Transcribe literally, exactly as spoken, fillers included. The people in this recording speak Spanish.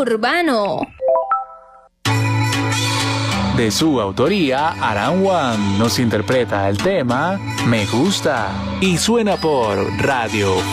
urbano. De su autoría, Aranjuan nos interpreta el tema Me Gusta y suena por Radio